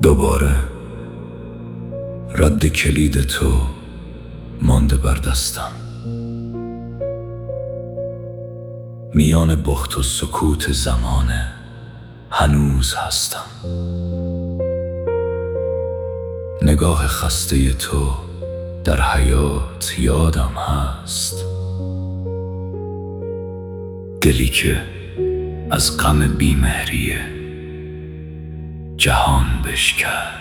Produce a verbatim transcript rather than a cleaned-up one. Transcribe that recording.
دوباره رد کلید تو مانده بر دستم. میان بخت و سکوت زمانه هنوز هستم. نگاه خسته تو در حیات یادم هست، دلی که از غم بیمهری جهان بشکست.